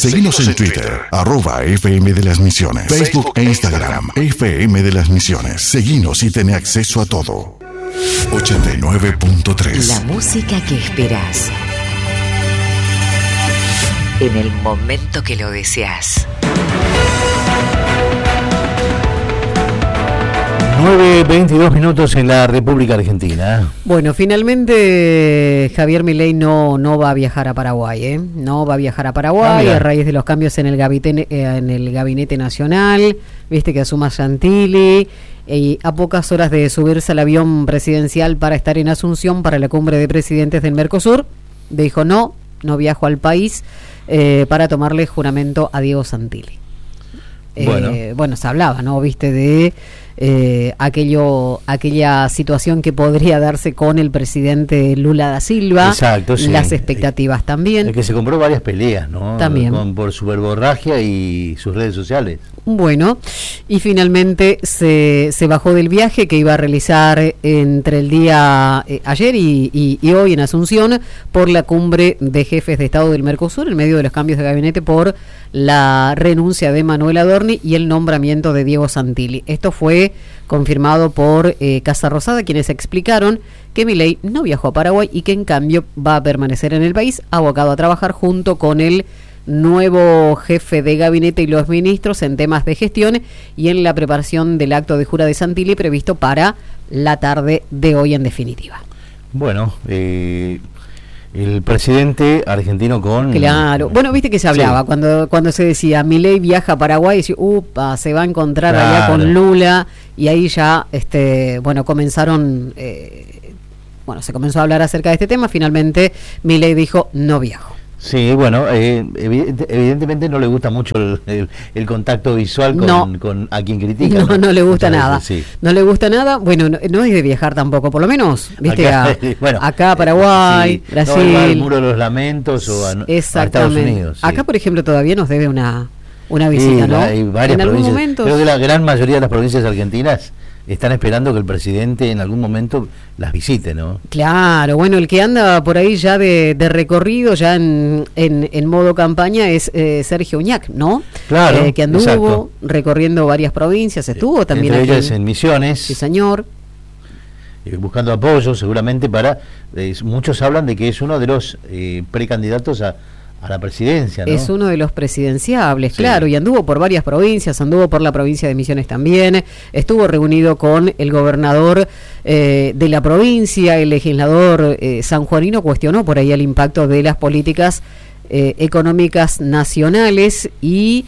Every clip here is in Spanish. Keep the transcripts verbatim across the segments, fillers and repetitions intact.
Seguinos en Twitter, arroba F M de las Misiones, Facebook e Instagram, F M de las Misiones. Seguinos y ten acceso a todo. ochenta y nueve punto tres. La música que esperás. En el momento que lo deseas. nueve veintidós minutos en la República Argentina. Bueno, finalmente Javier Milei no, no va a viajar a Paraguay, ¿eh? No va a viajar a Paraguay ah, a raíz de los cambios en el gabinete, eh, en el gabinete nacional. Viste que asuma Santilli. Y a pocas horas de subirse al avión presidencial para estar en Asunción para la cumbre de presidentes del Mercosur, dijo no, no viajo al país eh, para tomarle juramento a Diego Santilli. Bueno, eh, bueno se hablaba, ¿no? Viste de eh, aquello, aquella situación que podría darse con el presidente Lula da Silva. Exacto, sí. Las expectativas eh, también. El que se compró varias peleas, ¿no? También. Con, por su verborragia y sus redes sociales. Bueno, y finalmente se, se bajó del viaje que iba a realizar entre el día eh, ayer y, y, y hoy en Asunción por la cumbre de jefes de Estado del Mercosur en medio de los cambios de gabinete por la renuncia de Manuel Adorni y el nombramiento de Diego Santilli. Esto fue confirmado por eh, Casa Rosada, quienes explicaron que Milei no viajó a Paraguay y que en cambio va a permanecer en el país, abocado a trabajar junto con el nuevo jefe de gabinete y los ministros en temas de gestión y en la preparación del acto de jura de Santilli previsto para la tarde de hoy en definitiva. Bueno, eh, el presidente argentino con... Claro, bueno, viste que se hablaba sí. cuando cuando se decía Milei viaja a Paraguay y decía, upa, se va a encontrar claro. allá con Lula y ahí ya, este bueno, comenzaron, eh, bueno, se comenzó a hablar acerca de este tema, finalmente Milei dijo no viajo. Sí, bueno, eh, evidente, evidentemente no le gusta mucho el, el, el contacto visual con, no. con a quien critica. No, no, no le gusta Muchas nada. Veces, sí. No le gusta nada. Bueno, no, no es de viajar tampoco, por lo menos, viste, acá, a, bueno, acá a Paraguay, sí, Brasil. No, al Muro de los Lamentos o a, a Estados Unidos. Sí. Acá, por ejemplo, todavía nos debe una, una visita, sí, ¿no? Hay varias en algún provincias. momento. Creo que la gran mayoría de las provincias argentinas están esperando que el presidente en algún momento las visite, ¿no? Claro, bueno, el que anda por ahí ya de, de recorrido, ya en, en, en modo campaña, es eh, Sergio Uñac, ¿no? Claro, eh, que anduvo exacto. recorriendo varias provincias, estuvo también entre aquí ellas en Misiones. Sí, señor. Eh, buscando apoyo, seguramente para... Eh, muchos hablan de que es uno de los eh, precandidatos a... a la presidencia, ¿no? Es uno de los presidenciables, sí. claro, y anduvo por varias provincias, anduvo por la provincia de Misiones también, estuvo reunido con el gobernador eh, de la provincia, el legislador eh, sanjuanino cuestionó por ahí el impacto de las políticas eh, económicas nacionales y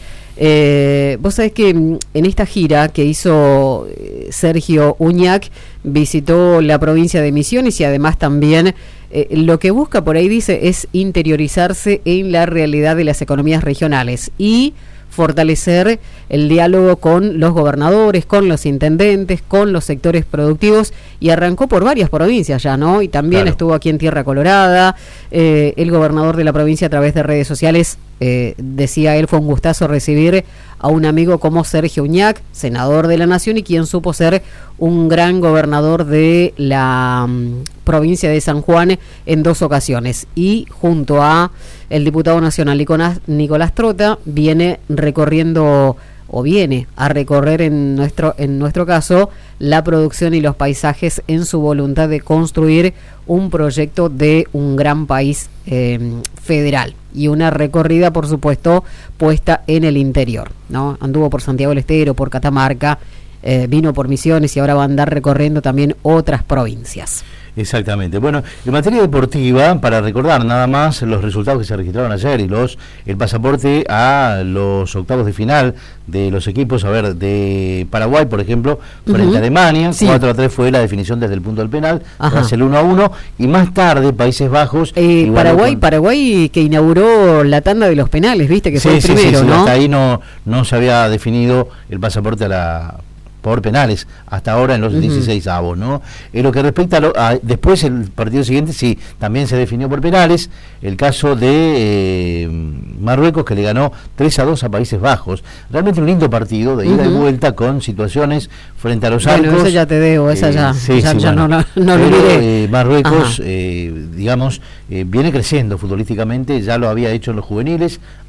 eh, vos sabés que en esta gira que hizo eh, Sergio Uñac visitó la provincia de Misiones y además también Eh, lo que busca por ahí, dice, es interiorizarse en la realidad de las economías regionales y fortalecer el diálogo con los gobernadores, con los intendentes, con los sectores productivos, y arrancó por varias provincias ya, ¿no? Y también claro. estuvo aquí en Tierra Colorada, eh, el gobernador de la provincia a través de redes sociales eh, decía él, fue un gustazo recibir a un amigo como Sergio Uñac, senador de la Nación y quien supo ser un gran gobernador de la um, provincia de San Juan en dos ocasiones, y junto a el diputado nacional Nicolás, Nicolás Trota viene recorriendo o viene a recorrer en nuestro en nuestro caso la producción y los paisajes en su voluntad de construir un proyecto de un gran país eh, federal, y una recorrida por supuesto puesta en el interior, ¿no? Anduvo por Santiago del Estero, por Catamarca, eh, vino por Misiones y ahora va a andar recorriendo también otras provincias. Exactamente. Bueno, en materia deportiva, para recordar nada más los resultados que se registraron ayer y los el pasaporte a los octavos de final de los equipos, a ver, de Paraguay, por ejemplo, frente uh-huh. a Alemania, sí. cuatro a tres fue la definición desde el punto del penal, Ajá. tras el uno a uno, y más tarde Países Bajos... Eh, Paraguay, con... Paraguay que inauguró la tanda de los penales, viste, que sí, fue el sí, primero, sí, sí, ¿no? Hasta ahí no, no se había definido el pasaporte a la... por penales, hasta ahora en los uh-huh. dieciséis avos, ¿no? En lo que respecta a, lo, a después el partido siguiente, sí, también se definió por penales, el caso de eh, Marruecos, que le ganó tres a dos a Países Bajos. Realmente un lindo partido de ida uh-huh. y vuelta con situaciones frente a los bueno, arcos. Esa ya te debo, esa eh, ya, sí, ya, sí, ya bueno. no, no, no Pero, lo diré. Eh, Marruecos, eh, digamos, eh, viene creciendo futbolísticamente, ya lo había hecho en los juveniles,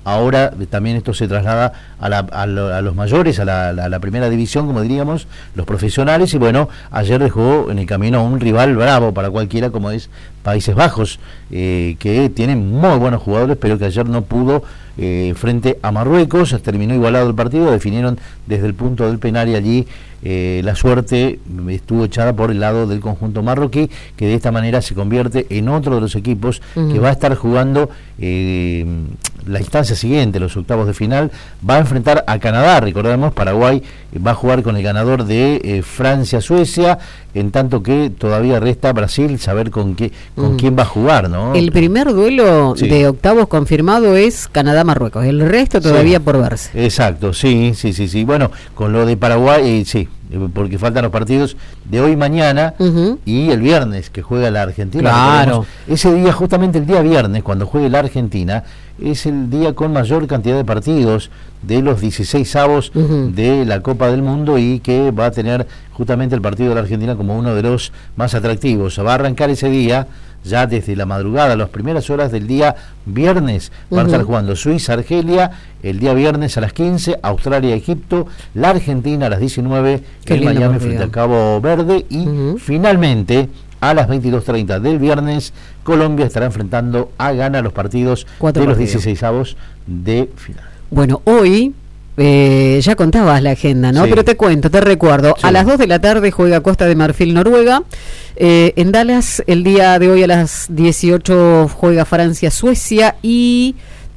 ahora también esto se traslada a, la, a, lo, a los mayores, a la, a la primera división, como diríamos, los profesionales, y bueno, ayer dejó en el camino a un rival bravo para cualquiera, como es Países Bajos, eh, que tienen muy buenos jugadores, pero que ayer no pudo eh, frente a Marruecos. Terminó igualado el partido, definieron desde el punto del penal y allí eh, la suerte estuvo echada por el lado del conjunto marroquí, que de esta manera se convierte en otro de los equipos uh-huh. que va a estar jugando eh, la instancia siguiente, los octavos de final. Va a enfrentar a Canadá, recordemos, Paraguay va a jugar con el ganador de eh, Francia-Suecia, en tanto que todavía resta Brasil saber con qué con mm. quién va a jugar, ¿no? El primer duelo sí. de octavos confirmado es Canadá-Marruecos, el resto todavía sí. por verse. Exacto, sí, sí, sí, sí. Bueno, con lo de Paraguay, eh, sí, porque faltan los partidos de hoy, mañana uh-huh. y el viernes que juega la Argentina. Claro. Ese día, justamente el día viernes, cuando juegue la Argentina, es el día con mayor cantidad de partidos de los dieciséis avos uh-huh. de la Copa del Mundo, y que va a tener justamente el partido de la Argentina como uno de los más atractivos. Va a arrancar ese día ya desde la madrugada, las primeras horas del día viernes. Van uh-huh. a estar jugando Suiza-Argelia el día viernes a las quince, Australia-Egipto, la Argentina a las diecinueve, el Miami frente al Cabo Verde, y uh-huh. finalmente a las veintidós treinta del viernes, Colombia estará enfrentando a Ghana, los partidos Cuatro de los dieciséis avos de final. Bueno, hoy eh, ya contabas la agenda, ¿no? Sí. Pero te cuento, te recuerdo, sí. a las dos de la tarde juega Costa de Marfil, Noruega. Eh, en Dallas, el día de hoy a las dieciocho juega Francia, Suecia, y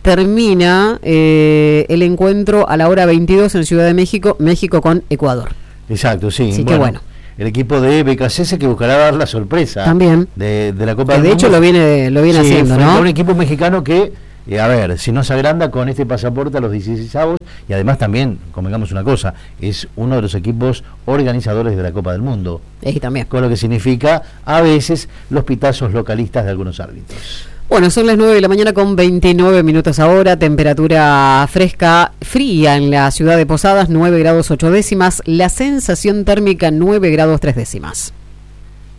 termina eh, el encuentro a la hora veintidós en Ciudad de México, México con Ecuador. Exacto, sí. Así bueno, que bueno. El equipo de B K C S que buscará dar la sorpresa también de, de la Copa que del de Mundo. hecho lo viene lo viene sí, haciendo, frente ¿no? a un equipo mexicano que, eh, a ver, si no se agranda con este pasaporte a los dieciséis avos, y además también, convengamos una cosa, es uno de los equipos organizadores de la Copa del Mundo. Y también. Con lo que significa, a veces, los pitazos localistas de algunos árbitros. Bueno, son las nueve de la mañana con veintinueve minutos ahora, temperatura fresca, fría en la ciudad de Posadas, nueve grados ocho décimas, la sensación térmica nueve grados tres décimas.